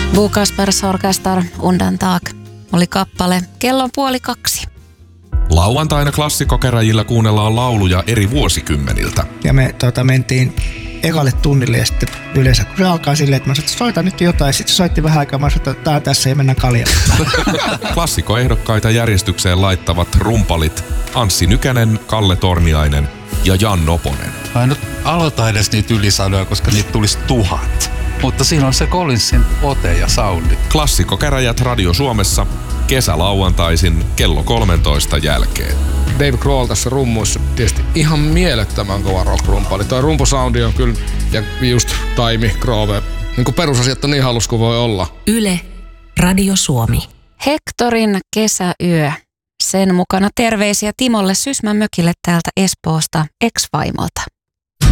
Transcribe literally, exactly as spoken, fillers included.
Bo Kaspers Orkester Undantag oli kappale. Kello on puoli kaksi. Lauantaina klassikokeräjillä kuunnellaan lauluja eri vuosikymmeniltä. Ja me tota, mentiin ekalle tunnille ja sitten yleensä kun se alkaa silleen, että mä sanoin, että soita nyt jotain. Sitten soitti vähän aikaa, mä sanoin, että tää tässä ei mennä kaljalle. Klassikoehdokkaita järjestykseen laittavat rumpalit Anssi Nykänen, Kalle Torniainen ja Jan Noponen. Mä en nyt aloita edes niitä ylisanoja, koska niitä tulisi tuhat. Mutta siinä on se Collinsin ote ja soundi. Klassikokäräjät Radio Suomessa kesälauantaisin kello kolmentoista jälkeen. Dave Grohl tässä rummuissa tietysti ihan mielettömän kova rock-rumpali. Toi rumpusoundi on kyllä, ja just Taimi, Grove, niin kuin perusasiat on niin halus kuin voi olla. Yle, Radio Suomi. Hectorin kesäyö. Sen mukana terveisiä Timolle Sysmän mökille täältä Espoosta ex-vaimolta.